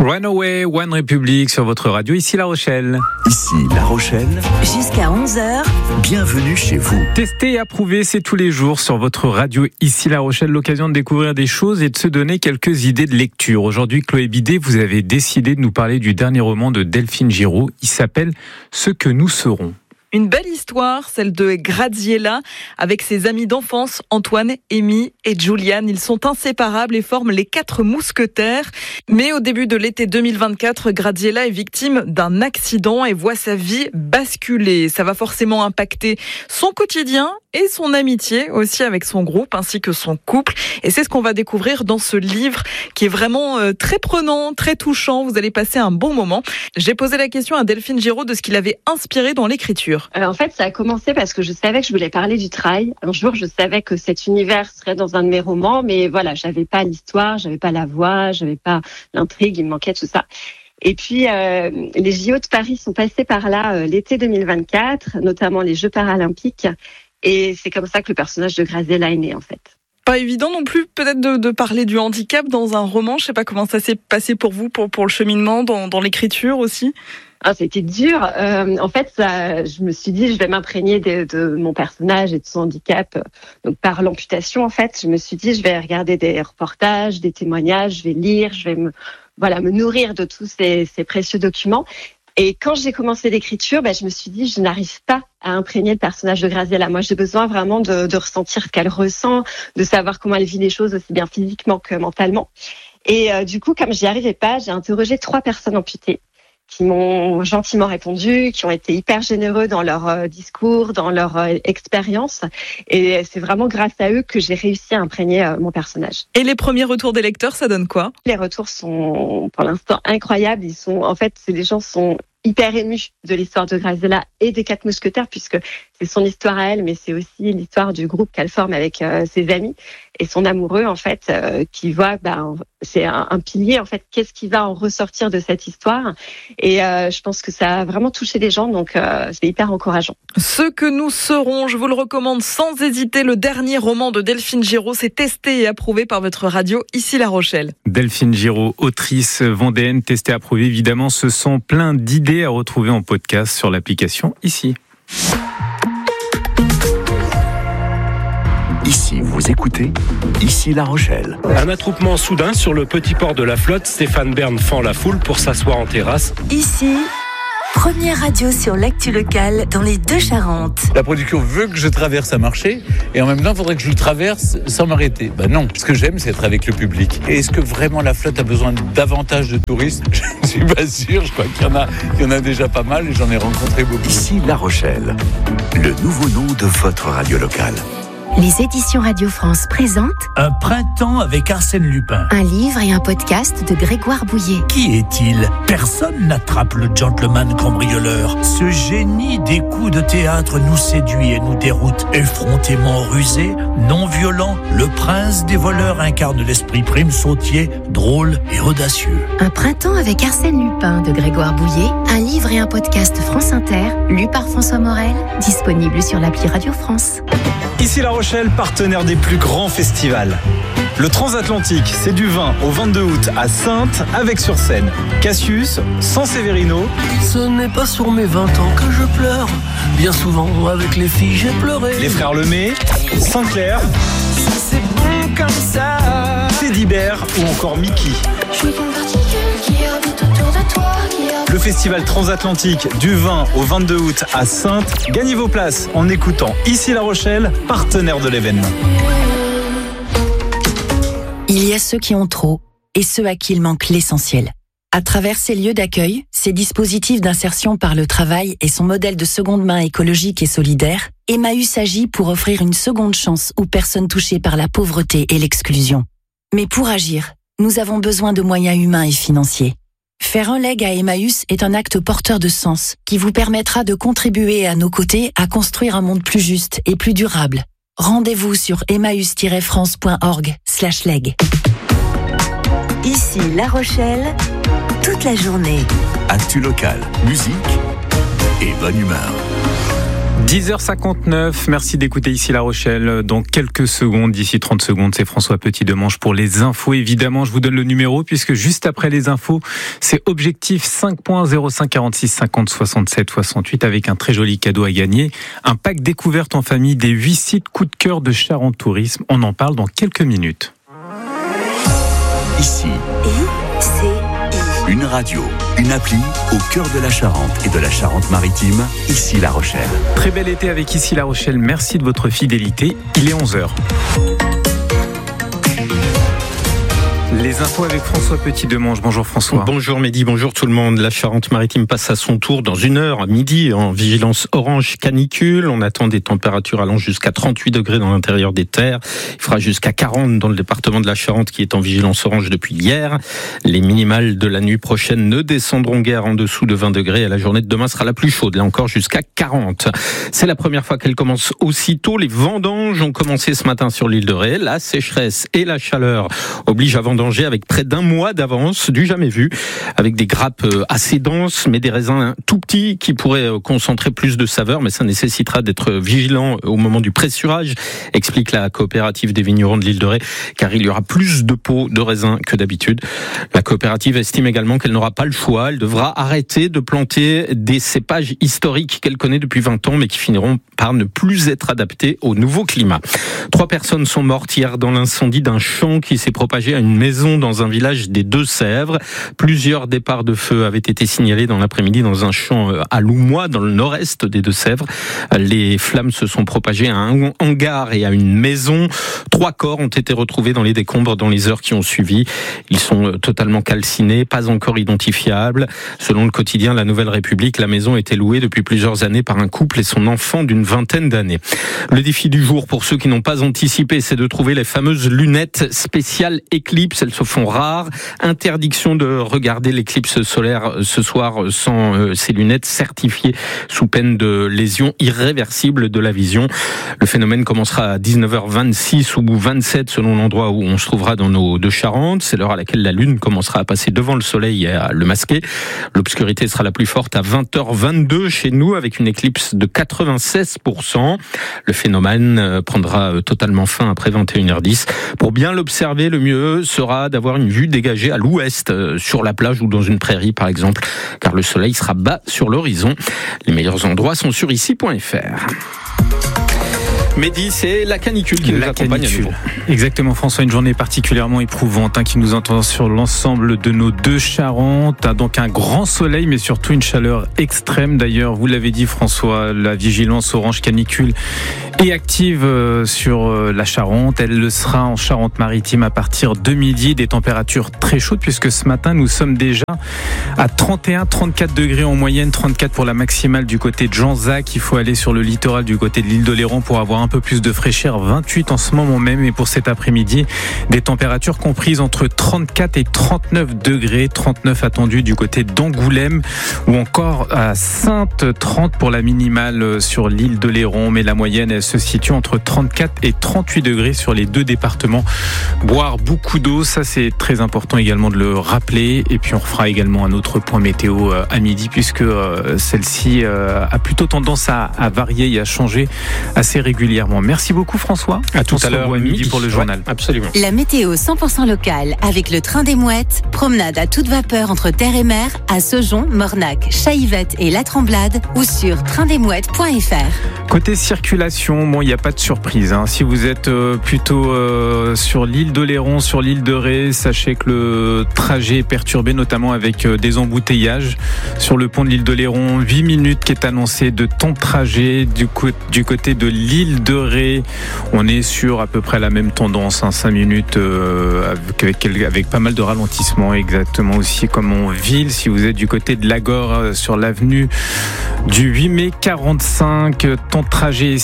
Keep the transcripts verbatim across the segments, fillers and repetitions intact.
Runaway, One Republic sur votre radio, ici La Rochelle. Ici La Rochelle. Jusqu'à onze heures. Bienvenue chez vous. Tester et approuver, c'est tous les jours sur votre radio, ici La Rochelle. L'occasion de découvrir des choses et de se donner quelques idées de lecture. Aujourd'hui, Chloé Bidet, vous avez décidé de nous parler du dernier roman de Delphine Giraud. Il s'appelle « Ce que nous serons ». Une belle histoire, celle de Graziella, avec ses amis d'enfance, Antoine, Amy et Julian. Ils sont inséparables et forment les quatre mousquetaires. Mais au début de l'été deux mille vingt-quatre, Graziella est victime d'un accident et voit sa vie basculer. Ça va forcément impacter son quotidien et son amitié aussi avec son groupe, ainsi que son couple. Et c'est ce qu'on va découvrir dans ce livre qui est vraiment très prenant, très touchant. Vous allez passer un bon moment. J'ai posé la question à Delphine Giraud de ce qui l'avait inspiré dans l'écriture. Euh, en fait, ça a commencé parce que je savais que je voulais parler du trail. Un jour, je savais que cet univers serait dans un de mes romans, mais voilà, j'avais pas l'histoire, j'avais pas la voix, j'avais pas l'intrigue, il me manquait tout ça. Et puis, euh, les J O de Paris sont passés par là euh, l'été deux mille vingt-quatre, notamment les Jeux paralympiques. Et c'est comme ça que le personnage de Graziella est né, en fait. Pas évident non plus, peut-être, de, de parler du handicap dans un roman. Je sais pas comment ça s'est passé pour vous, pour, pour le cheminement, dans, dans l'écriture aussi. Ah, c'était dur. Euh, en fait, ça, je me suis dit, je vais m'imprégner de, de mon personnage et de son handicap. Donc, par l'amputation, en fait, je me suis dit, je vais regarder des reportages, des témoignages, je vais lire, je vais me, voilà, me nourrir de tous ces, ces précieux documents. Et quand j'ai commencé l'écriture, ben, je me suis dit, je n'arrive pas à imprégner le personnage de Graziella. Moi, j'ai besoin vraiment de, de ressentir ce qu'elle ressent, de savoir comment elle vit les choses aussi bien physiquement que mentalement. Et euh, du coup, comme j'y arrivais pas, j'ai interrogé trois personnes amputées qui m'ont gentiment répondu, qui ont été hyper généreux dans leur euh, discours, dans leur euh, expérience. Et c'est vraiment grâce à eux que j'ai réussi à imprégner euh, mon personnage. Et les premiers retours des lecteurs, ça donne quoi ? Les retours sont pour l'instant incroyables. Ils sont, en fait, les gens sont hyper émus de l'histoire de Graziella et des quatre mousquetaires, puisque c'est son histoire à elle, mais c'est aussi l'histoire du groupe qu'elle forme avec euh, ses amis et son amoureux, en fait, euh, qui voit, ben, c'est un, un pilier, en fait, qu'est-ce qui va en ressortir de cette histoire. Et euh, je pense que ça a vraiment touché les gens, donc euh, c'est hyper encourageant. Ce que nous serons, je vous le recommande sans hésiter, le dernier roman de Delphine Giraud, c'est testé et approuvé par votre radio, ici La Rochelle. Delphine Giraud, autrice vendéenne, testée et approuvée, évidemment, ce sont plein d'idées à retrouver en podcast sur l'application ici. Ici, vous écoutez, ici La Rochelle. Un attroupement soudain sur le petit port de la Flotte. Stéphane Bern fend la foule pour s'asseoir en terrasse. Ici, première radio sur l'actu locale dans les Deux-Charentes. La production veut que je traverse un marché et en même temps, il faudrait que je le traverse sans m'arrêter. Ben non, ce que j'aime, c'est être avec le public. Et est-ce que vraiment la Flotte a besoin davantage de touristes ? Je ne suis pas sûr. Je crois qu'il y en a, il y en a déjà pas mal et j'en ai rencontré beaucoup. Ici La Rochelle, le nouveau nom de votre radio locale. Les éditions Radio France présentent Un printemps avec Arsène Lupin. un livre et un podcast de Grégoire Bouillet. Qui est-il ? Personne n'attrape le gentleman cambrioleur. Ce génie des coups de théâtre nous séduit et nous déroute. Effrontément rusé, non violent, le prince des voleurs incarne l'esprit prime sautier, drôle et audacieux. Un printemps avec Arsène Lupin de Grégoire Bouillet, un livre et un podcast France Inter, lu par François Morel, disponible sur l'appli Radio France. Ici La Rochelle, partenaire des plus grands festivals. Le Transatlantique, c'est du vingt au vingt-deux août à Saintes, avec sur scène Cassius, San Severino. Ce n'est pas sur mes vingt ans que je pleure. Bien souvent, avec les filles, j'ai pleuré. Les Frères Lemay, Saint-Clair, Si c'est bon comme ça. Teddy Bear ou encore Mickey. Je suis ton particule qui orbite autour de toi. Le festival Transatlantique du vingt au vingt-deux août à Saintes. Gagnez vos places en écoutant Ici La Rochelle, partenaire de l'événement. Il y a ceux qui ont trop et ceux à qui il manque l'essentiel. À travers ces lieux d'accueil, ces dispositifs d'insertion par le travail et son modèle de seconde main écologique et solidaire, Emmaüs agit pour offrir une seconde chance aux personnes touchées par la pauvreté et l'exclusion. Mais pour agir, nous avons besoin de moyens humains et financiers. Faire un leg à Emmaüs est un acte porteur de sens qui vous permettra de contribuer à nos côtés à construire un monde plus juste et plus durable. Rendez-vous sur emmaüs tiret france point org slash leg. Ici La Rochelle, toute la journée. Actu locale, musique et bonne humeur. dix heures cinquante-neuf, merci d'écouter Ici La Rochelle. Dans quelques secondes, d'ici trente secondes, c'est François Petit-Demange pour les infos. Évidemment, je vous donne le numéro puisque juste après les infos, c'est Objectif cinq points zéro cinq quarante-six cinquante soixante-sept soixante-huit avec un très joli cadeau à gagner. Un pack découverte en famille des huit sites coup de cœur de Charente Tourisme. On en parle dans quelques minutes. Ici, une radio, une appli au cœur de la Charente et de la Charente-Maritime, Ici La Rochelle. Très bel été avec Ici La Rochelle, merci de votre fidélité. Il est onze heures. Les infos avec François Petit-Demange. Bonjour François. Bonjour Mehdi, bonjour tout le monde. La Charente-Maritime passe à son tour dans une heure, à midi, en vigilance orange canicule. On attend des températures allant jusqu'à trente-huit degrés dans l'intérieur des terres. Il fera jusqu'à quarante dans le département de la Charente qui est en vigilance orange depuis hier. Les minimales de la nuit prochaine ne descendront guère en dessous de vingt degrés et la journée de demain sera la plus chaude, là encore jusqu'à quarante. C'est la première fois qu'elle commence aussitôt. Les vendanges ont commencé ce matin sur l'île de Ré. La sécheresse et la chaleur obligent à vendanger avec près d'un mois d'avance, du jamais vu, avec des grappes assez denses, mais des raisins tout petits qui pourraient concentrer plus de saveur, mais ça nécessitera d'être vigilant au moment du pressurage, explique la coopérative des vignerons de l'île de Ré, car il y aura plus de pots de raisins que d'habitude. La coopérative estime également qu'elle n'aura pas le choix, elle devra arrêter de planter des cépages historiques qu'elle connaît depuis vingt ans, mais qui finiront par ne plus être adaptés au nouveau climat. Trois personnes sont mortes hier dans l'incendie d'un champ qui s'est propagé à une maison dans un village des Deux-Sèvres. Plusieurs départs de feu avaient été signalés dans l'après-midi dans un champ à Loumois, dans le nord-est des Deux-Sèvres. Les flammes se sont propagées à un hangar et à une maison. Trois corps ont été retrouvés dans les décombres dans les heures qui ont suivi. Ils sont totalement calcinés, pas encore identifiables. Selon le quotidien La Nouvelle République, la maison était louée depuis plusieurs années par un couple et son enfant d'une vingtaine d'années. Le défi du jour pour ceux qui n'ont pas anticipé, c'est de trouver les fameuses lunettes spéciales Eclipse. Elles se font rares. Interdiction de regarder l'éclipse solaire ce soir sans euh, ces lunettes certifiées sous peine de lésion irréversible de la vision. Le phénomène commencera à dix-neuf heures vingt-six ou vingt-sept selon l'endroit où on se trouvera dans nos deux Charentes. C'est l'heure à laquelle la lune commencera à passer devant le soleil et à le masquer. L'obscurité sera la plus forte à vingt heures vingt-deux chez nous avec une éclipse de quatre-vingt-seize pour cent. Le phénomène prendra totalement fin après vingt et une heures dix. Pour bien l'observer, le mieux sera d'avoir une vue dégagée à l'ouest, euh, sur la plage ou dans une prairie par exemple, car le soleil sera bas sur l'horizon. Les meilleurs endroits sont sur ici point f r. Mehdi, c'est la canicule qui nous accompagne à nouveau. Exactement François, une journée particulièrement éprouvante hein, qui nous entend sur l'ensemble de nos deux Charentes. Donc un grand soleil mais surtout une chaleur extrême. D'ailleurs, vous l'avez dit François, la vigilance orange canicule est active sur la Charente. Elle le sera en Charente-Maritime à partir de midi. Des températures très chaudes puisque ce matin nous sommes déjà à trente et un à trente-quatre degrés en moyenne, trente-quatre pour la maximale du côté de Janzac. Il faut aller sur le littoral du côté de l'île d'Oléron pour avoir un peu plus de fraîcheur, vingt-huit en ce moment même. Et pour cet après-midi, des températures comprises entre trente-quatre et trente-neuf degrés, trente-neuf attendus du côté d'Angoulême ou encore à Sainte, trente pour la minimale sur l'île d'Oléron, mais la moyenne elle se situe entre trente-quatre et trente-huit degrés sur les deux départements. Boire beaucoup d'eau, ça c'est très important également de le rappeler. Et puis on refera également un autre point météo à midi puisque celle-ci a plutôt tendance à, à varier et à changer assez régulièrement. Merci beaucoup François. À tout on à l'heure à midi pour le journal. Ouais, absolument. La météo cent pour cent locale avec le train des Mouettes. Promenade à toute vapeur entre terre et mer à Saujon, Mornac, Chaillevette et La Tremblade ou sur train des mouettes point f r. Côté circulation, bon, il n'y a pas de surprise. Hein. Si vous êtes euh, plutôt euh, sur l'île d'Oléron, sur l'île de Ré, sachez que le trajet est perturbé, notamment avec euh, des embouteillages. Sur le pont de l'île d'Oléron, huit minutes qui est annoncé de temps de trajet. Du, co- du côté de l'île de Ré, on est sur à peu près la même tendance, hein, cinq minutes euh, avec, avec, avec pas mal de ralentissements, exactement aussi comme en ville. Si vous êtes du côté de Lagore, euh, sur l'avenue du huit mai quarante-cinq, temps de trajet estimé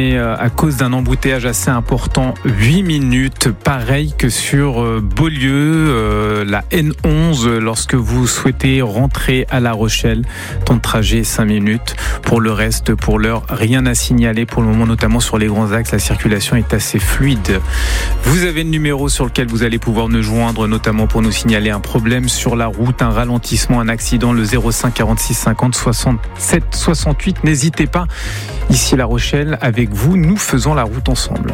fermé à cause d'un embouteillage assez important, huit minutes. Pareil que sur Beaulieu, la N onze, lorsque vous souhaitez rentrer à La Rochelle. Temps de trajet, cinq minutes. Pour le reste, pour l'heure, rien à signaler pour le moment, notamment sur les grands axes. La circulation est assez fluide. Vous avez le numéro sur lequel vous allez pouvoir nous joindre, notamment pour nous signaler un problème sur la route, un ralentissement, un accident, le zéro cinq quarante-six cinquante soixante-sept soixante-huit. N'hésitez pas. Ici La Rochelle, avec vous, nous faisons la route ensemble.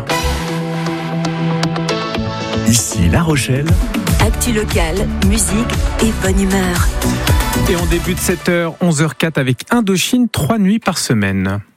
Ici La Rochelle. Actu locale, musique et bonne humeur. Et on débute sept heures, onze heures zéro quatre avec Indochine, trois nuits par semaine.